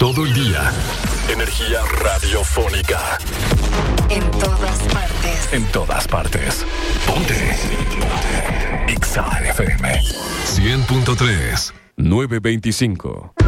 Todo el día. Energía radiofónica. En todas partes. En todas partes. Ponte. Exa FM 100.3 925.